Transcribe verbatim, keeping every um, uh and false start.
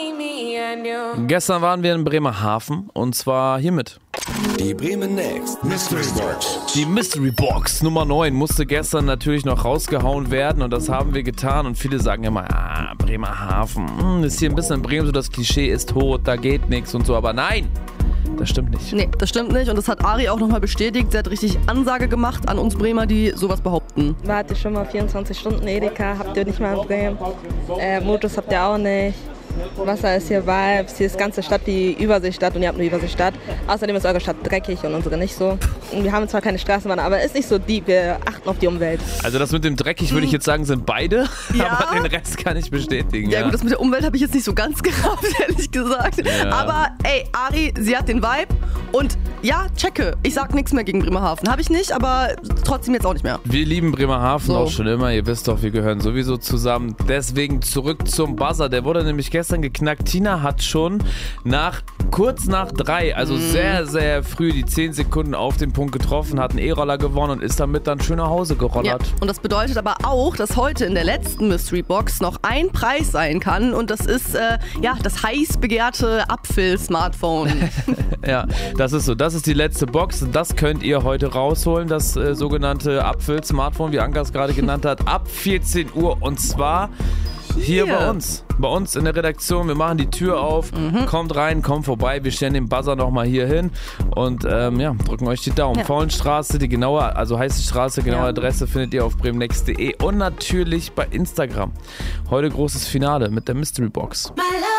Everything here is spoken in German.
Gestern waren wir in Bremerhaven und zwar hiermit. Die Bremen Next Mystery Box. Die Mystery Box Nummer neun musste gestern natürlich noch rausgehauen werden und das haben wir getan. Und viele sagen immer, ah, Bremerhaven, hm, ist hier ein bisschen in Bremen so das Klischee, ist tot, da geht nichts und so. Aber nein, das stimmt nicht. Nee, das stimmt nicht und das hat Ari auch nochmal bestätigt. Sie hat richtig Ansage gemacht an uns Bremer, die sowas behaupten. Wart ihr schon mal vierundzwanzig Stunden Edeka? Habt ihr nicht mal in Bremen? Äh, Motos habt ihr auch nicht. Wasser ist hier Vibes, hier ist ganze Stadt wie Überseestadt und ihr habt eine Überseestadt. Außerdem ist eure Stadt dreckig und unsere nicht so. Und wir haben zwar keine Straßenbahn, aber ist nicht so deep, wir achten auf die Umwelt. Also das mit dem dreckig würde ich jetzt sagen, sind beide, Ja. aber den Rest kann ich bestätigen. Ja, Ja, gut, das mit der Umwelt habe ich jetzt nicht so ganz gerafft, ehrlich gesagt. Ja. Aber ey, Ari, sie hat den Vibe und ja, checke. Ich sag nichts mehr gegen Bremerhaven. Habe ich nicht, aber trotzdem jetzt auch nicht mehr. Wir lieben Bremerhaven So. auch schon immer. Ihr wisst doch, wir gehören sowieso zusammen. Deswegen zurück zum Buzzer. Der wurde nämlich gestern geknackt. Tina hat schon nach kurz nach drei, also sehr, sehr früh, die zehn Sekunden auf den Punkt getroffen, hat einen E-Roller gewonnen und ist damit dann schön nach Hause Ja. gerollert. Und das bedeutet aber auch, dass heute in der letzten Mystery Box noch ein Preis sein kann und das ist äh, ja das heiß begehrte Apfel-Smartphone. Ja, das ist so. Das ist die letzte Box. Das könnt ihr heute rausholen, das äh, sogenannte Apfel-Smartphone, wie Anka es gerade genannt hat, ab vierzehn Uhr und zwar hier Hier. bei uns. Bei uns in der Redaktion. Wir machen die Tür auf. Kommt rein, kommt vorbei. Wir stellen den Buzzer nochmal hier hin und ähm, ja, drücken euch die Daumen. Ja. Faulenstraße, die genaue, also heißt die Straße, genaue Ja. Adresse findet ihr auf bremennext punkt de und natürlich bei Instagram. Heute großes Finale mit der Mystery Box. My love.